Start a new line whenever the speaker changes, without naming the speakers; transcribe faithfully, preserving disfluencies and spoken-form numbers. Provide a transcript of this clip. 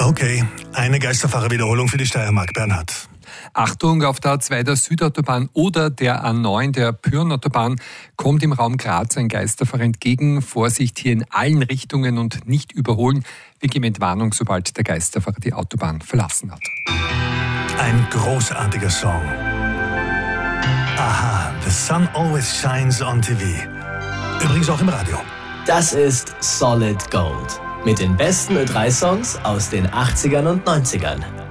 Okay, eine Geisterfahrerwiederholung für die Steiermark. Bernhard.
Achtung, auf der A zwei der Südautobahn oder der A neun der Pyhrn-Autobahn kommt im Raum Graz ein Geisterfahrer entgegen. Vorsicht hier in allen Richtungen und nicht überholen. Wir geben Entwarnung, sobald der Geisterfahrer die Autobahn verlassen hat.
Ein großartiger Song. Aha, The Sun Always Shines on T V. Übrigens auch im Radio.
Das ist Solid Gold. Mit den besten Ö drei Songs aus den achtzigern und neunzigern.